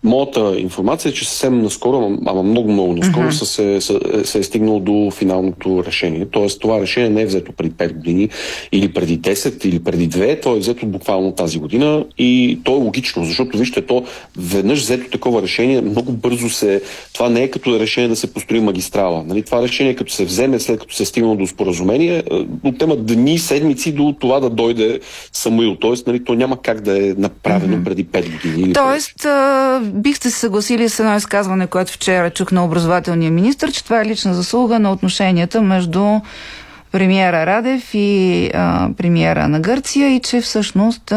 Моята информация е, че съвсем наскоро, ама много наскоро се е стигнало до финалното решение. Тоест това решение не е взето преди 5 години или преди 10 или преди 2, то е взето буквално тази година и то е логично, защото вижте, то веднъж взето такова решение, много бързо това не е като решение да се построи магистрала. Нали? Това решение като се вземе след като се е стигнало до споразумение, отнема дни, седмици до това да дойде Самуил. Тоест, нали, то няма как да е направено преди 5 години. Тоест, бихте се съгласили с едно изказване, което вчера чух на образователния министър, че това е лична заслуга на отношенията между премиера Радев и премиера на Гърция и че всъщност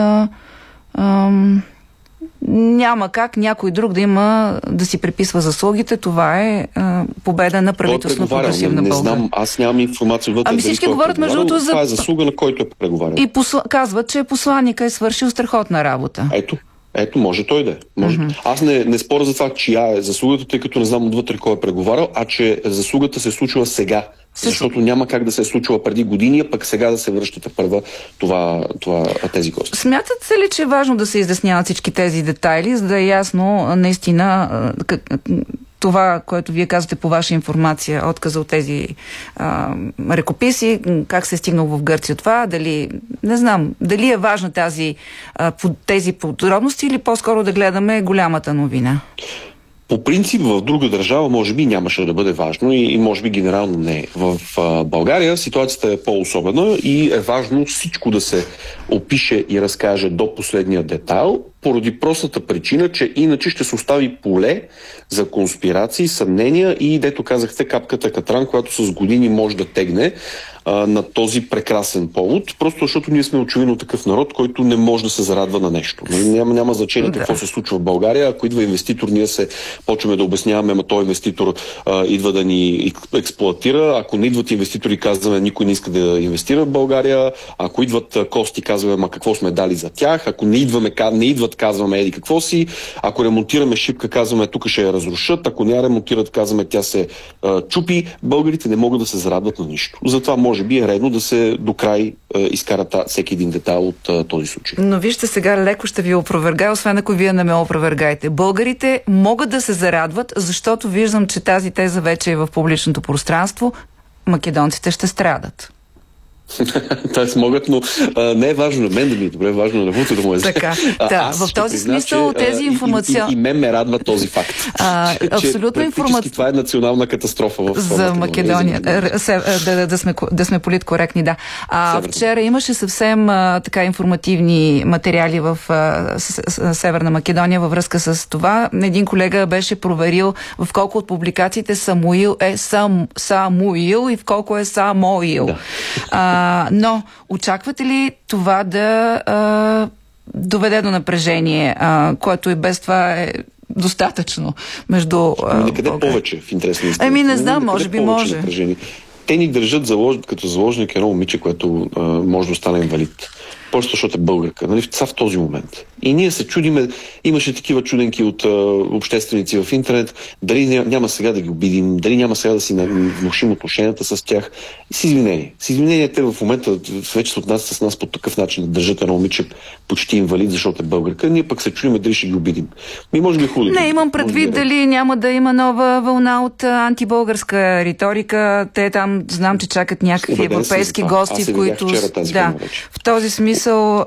няма как някой друг да си приписва заслугите. Това е победа на правителството на прогресивна България. Не знам, аз нямам информация вътре. Всички говорят между другото това е заслуга, на който е преговарял. И казват, че посланника е свършил страхотна работа. Ето, може той да е. Аз не споря за това, чия е заслугата, тъй като не знам отвътре кой е преговарял, а че заслугата се е случила сега. Защото няма как да се е случила преди години, а пък сега да се връщате първа тези гости. Смятате ли, че е важно да се изясняват всички тези детайли, за да е ясно наистина това, което вие казвате по ваша информация, отказа от тези ръкописи, как се е стигнал в Гърция това, не знам, дали е важна тези подробности или по-скоро да гледаме голямата новина? По принцип в друга държава може би нямаше да бъде важно и може би генерално не. В България ситуацията е по-особена и е важно всичко да се опише и разкаже до последния детайл, поради простата причина, че иначе ще се остави поле за конспирации, съмнения и, дето казахте, капката катран, която с години може да тегне на този прекрасен повод, просто защото ние сме очевидно такъв народ, който не може да се зарадва на нещо. Няма значение какво се случва в България. Ако идва инвеститор, ние се почваме да обясняваме, ама той инвеститор идва да ни експлоатира. Ако не идват инвеститори, казваме, никой не иска да инвестира в България. Ако идват кости, казваме, ама какво сме дали за тях. Ако не идват, казваме, еди какво си. Ако ремонтираме шипка, казваме, тук ще я разрушат. Ако не я ремонтират, казваме, тя се чупи. Българите не могат да се зарадват на нищо. Затова може би е редно да се до край изкара всеки един детайл от този случай. Но вижте, сега леко ще ви опровергая, освен ако вие не ме опровергаете. Българите могат да се зарадват, защото виждам, че тази теза вече е в публичното пространство. Македонците ще страдат. Тоест могат, но не е важно на мен да ми е добре, важно на Вуто да му е зле. Така, в този смисъл тези информационни... И мен ме радва този факт. Абсолютно информация. Това е национална катастрофа за Македония. Да сме политкоректни, да. Вчера имаше съвсем така информативни материали в Северна Македония във връзка с това. Един колега беше проверил в колко от публикациите Самуил е Самуил и в колко е Самоил. Да. Но очаквате ли това да доведе до напрежение, което и без това е достатъчно между... Некъде повече в интерес на истината. Не знам, може би може. Напрежение. Те ни държат като заложник едно момиче, което може да стане инвалид. Просто защото е българка, нали, в този момент. И ние се чудиме, имаше такива чуденки от общественици в интернет, дали няма сега да ги обидим, дали няма сега да си внушим отношенията с тях. С извинение. С извинение те в момента вече се отнасят с нас по такъв начин да държат едно момиче почти инвалид, защото е българка. Ние пък се чудиме дали ще ги обидим. Може би хубаво. Не, имам предвид дали няма да има нова вълна от антибългарска риторика. Те там знам, че чакат някакви европейски гости, в които... В този смисъл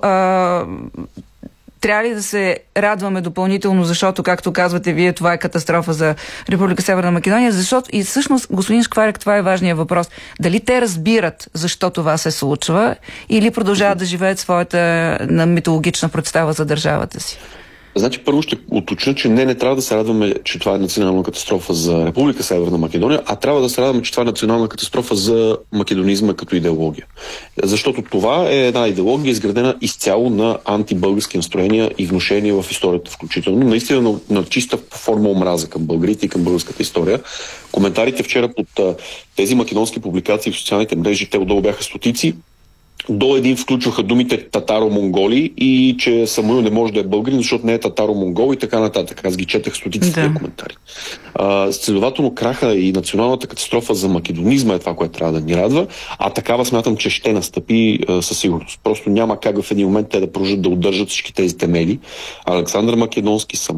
трябва ли да се радваме допълнително, защото, както казвате вие, това е катастрофа за Република Северна Македония, защото и всъщност, господин Шкварек, това е важният въпрос. Дали те разбират защо това се случва или продължават да живеят своята митологична представа за държавата си? Значи първо ще уточня, че не трябва да се радваме, че това е национална катастрофа за Република Северна Македония, а трябва да се радваме, че това е национална катастрофа за македонизма като идеология. Защото това е една идеология, изградена изцяло на антибългарски настроения и внушения в историята включително. Наистина на чиста форма омраза към българите и към българската история. Коментарите вчера под тези македонски публикации в социалните мрежи, те отдолу бяха стотици. До един включваха думите татаро-монголи и че Самуил не може да е българин, защото не е татаро-монгол и така нататък. Аз ги четах стотиците коментари. Следователно краха и националната катастрофа за македонизма е това, което трябва да ни радва, а такава смятам, че ще настъпи със сигурност. Просто няма как в един момент те да продължат да удържат всички тези темели. Александър Македонски,